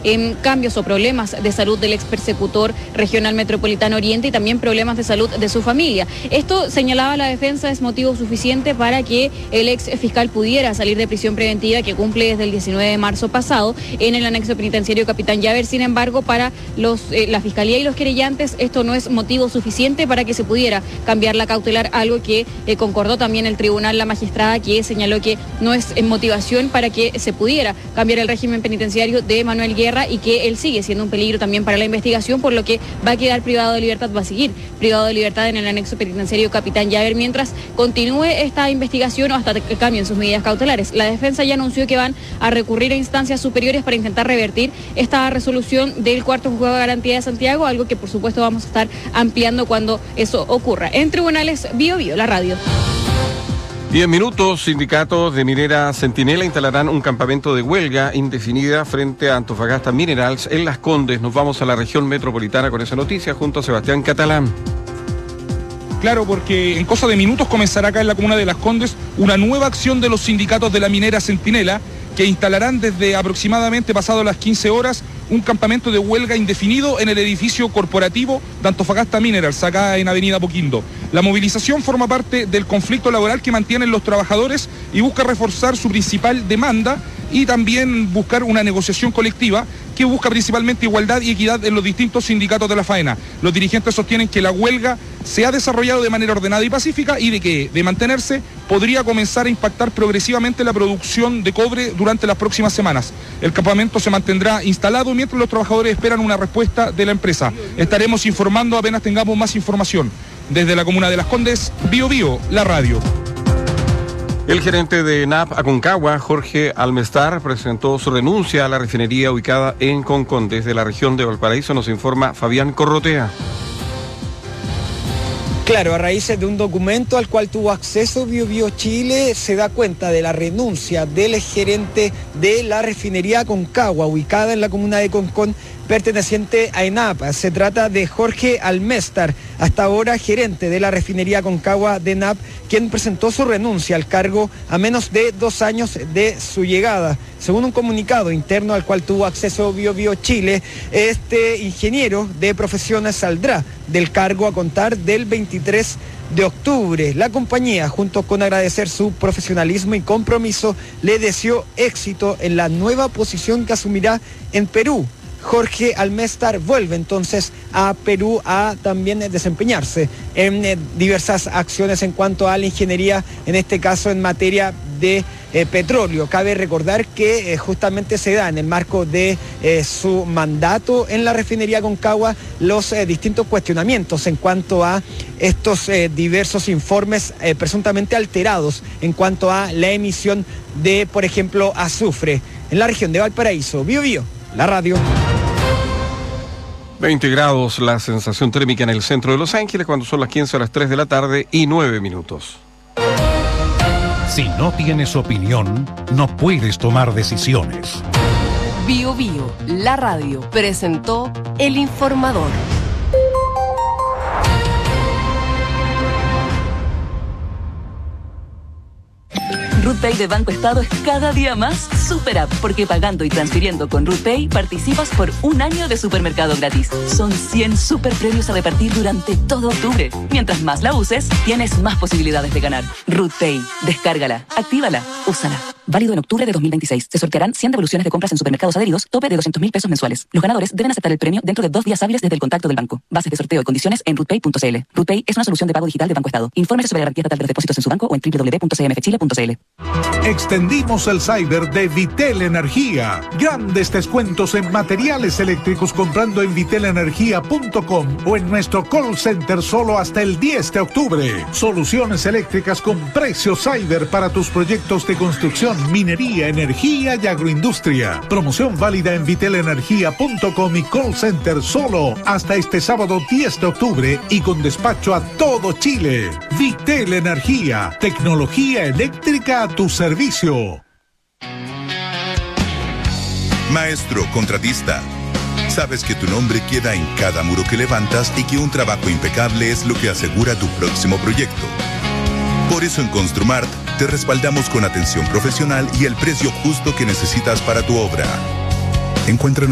cambios o problemas de salud del ex persecutor regional metropolitano Oriente y también problemas de salud de su familia. Esto, señalaba la defensa, es motivo suficiente para que el ex fiscal pudiera salir de prisión preventiva que cumple desde el 19 de marzo pasado en el anexo penitenciario Capitán Llaver. Sin embargo, para la Fiscalía y los querellantes, esto no es motivo suficiente para que se pudiera cambiar la cautelar, algo que concordó también el tribunal, la magistrada, que señaló que no es motivación para que se pudiera cambiar el régimen penitenciario de Manuel Guerra y que él sigue siendo un peligro también para la investigación, por lo que va a quedar privado de libertad, va a seguir privado de libertad en el anexo penitenciario Capitán Llaver mientras continúe esta investigación o hasta que cambien sus medidas cautelares. La defensa ya anunció que van a recurrir a instancias superiores para intentar revertir esta resolución del cuarto juzgado de garantía de Santiago, algo que por supuesto vamos a estar ampliando cuando eso ocurra. En tribunales, Bio Bio, la radio. 10 minutos, sindicatos de minera Centinela instalarán un campamento de huelga indefinida frente a Antofagasta Minerals en Las Condes. Nos vamos a la región metropolitana con esa noticia junto a Sebastián Catalán. Claro, porque en cosa de minutos comenzará acá en la comuna de Las Condes una nueva acción de los sindicatos de la minera Centinela que instalarán desde aproximadamente pasado las 15 horas un campamento de huelga indefinido en el edificio corporativo de Antofagasta Minerals, acá en Avenida Poquindo. La movilización forma parte del conflicto laboral que mantienen los trabajadores y busca reforzar su principal demanda y también buscar una negociación colectiva que busca principalmente igualdad y equidad en los distintos sindicatos de la faena. Los dirigentes sostienen que la huelga se ha desarrollado de manera ordenada y pacífica y de que, de mantenerse, podría comenzar a impactar progresivamente la producción de cobre durante las próximas semanas. El campamento se mantendrá instalado mientras los trabajadores esperan una respuesta de la empresa. Estaremos informando apenas tengamos más información. Desde la comuna de Las Condes, Bio Bio, la radio. El gerente de ENAP Aconcagua, Jorge Almestar, presentó su renuncia a la refinería ubicada en Concón. Desde la región de Valparaíso nos informa Fabián Corrotea. Claro, a raíz de un documento al cual tuvo acceso Bio Bio Chile, se da cuenta de la renuncia del gerente de la refinería Aconcagua, ubicada en la comuna de Concón, perteneciente a ENAP. Se trata de Jorge Almestar, hasta ahora gerente de la refinería Aconcagua de ENAP, quien presentó su renuncia al cargo a menos de 2 años de su llegada. Según un comunicado interno al cual tuvo acceso Bio Bio Chile, este ingeniero de profesión saldrá del cargo a contar del 23 de octubre. La compañía, junto con agradecer su profesionalismo y compromiso, le deseó éxito en la nueva posición que asumirá en Perú. Jorge Almestar vuelve entonces a Perú a también desempeñarse en diversas acciones en cuanto a la ingeniería, en este caso en materia de petróleo. Cabe recordar que justamente se da en el marco de su mandato en la refinería Aconcagua los distintos cuestionamientos en cuanto a estos diversos informes presuntamente alterados en cuanto a la emisión de, por ejemplo, azufre. En la región de Valparaíso, Bio Bio, la radio. 20 grados la sensación térmica en el centro de Los Ángeles cuando son las 15 a las 3 de la tarde y 9 minutos. Si no tienes opinión, no puedes tomar decisiones. Bio Bio, la radio, presentó El Informador. RutPay de Banco Estado es cada día más super app, porque pagando y transfiriendo con RutPay participas por 1 año de supermercado gratis. Son 100 super premios a repartir durante todo octubre. Mientras más la uses, tienes más posibilidades de ganar. RutPay, descárgala, actívala, úsala. Válido en octubre de 2026. Se sortearán 100 devoluciones de compras en supermercados adheridos, tope de 200.000 pesos mensuales. Los ganadores deben aceptar el premio dentro de 2 días hábiles desde el contacto del banco. Bases de sorteo y condiciones en rutpay.cl. RutPay es una solución de pago digital de Banco Estado. Infórmese sobre la garantía estatal de los depósitos en su banco o en www.cmfchile.cl. Extendimos el cyber de Vitel Energía. Grandes descuentos en materiales eléctricos comprando en vitelenergia.com o en nuestro call center solo hasta el 10 de octubre. Soluciones eléctricas con precio cyber para tus proyectos de construcción, minería, energía y agroindustria. Promoción válida en vitelenergia.com y call center solo hasta este sábado 10 de octubre y con despacho a todo Chile. Vitel Energía, tecnología eléctrica a tu servicio. Maestro contratista, sabes que tu nombre queda en cada muro que levantas y que un trabajo impecable es lo que asegura tu próximo proyecto. Por eso en Construmart te respaldamos con atención profesional y el precio justo que necesitas para tu obra. Encuentra